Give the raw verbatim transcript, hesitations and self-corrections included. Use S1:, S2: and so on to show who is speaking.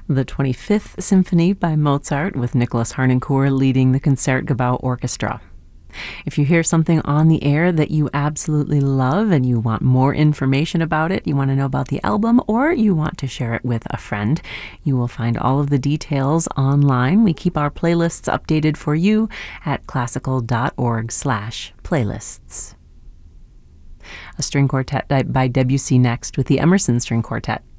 S1: The twenty-fifth Symphony by Mozart with Nicholas Harnoncourt leading the Concertgebouw Orchestra. If you hear something on the air that you absolutely love and you want more information about it, you want to know about the album, or you want to share it with a friend, you will find all of the details online. We keep our playlists updated for you at classical.org slash playlists. A string quartet by Debussy next with the Emerson String Quartet.